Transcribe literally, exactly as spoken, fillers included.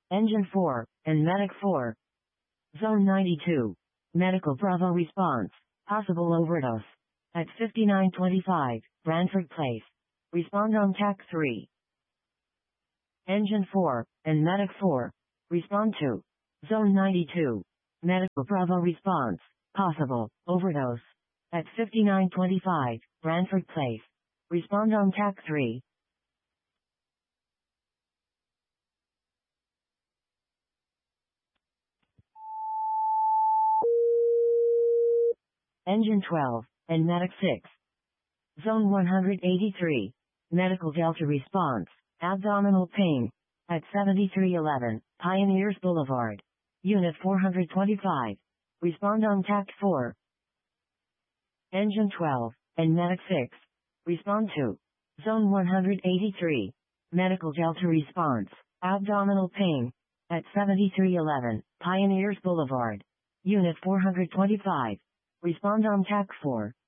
Engine four, and Medic four. Zone ninety-two. Medical Bravo response. Possible overdose. At fifty-nine twenty-five, Branford Place. Respond on T A C three. Engine four, and Medic four. Respond to. Zone ninety-two. Medical Bravo response. Possible overdose. At fifty-nine twenty-five, Branford Place. Respond on T A C three. Engine twelve, and Medic six. Zone one hundred eighty-three. Medical Delta response. Abdominal pain. At seventy-three eleven, Pioneers Boulevard. Unit four hundred twenty-five. Respond on T A C four. Engine twelve, and Medic six. Respond to. Zone one hundred eighty-three. Medical Delta response. Abdominal pain. At seventy-three eleven, Pioneers Boulevard. Unit four hundred twenty-five. Respond on T A C four.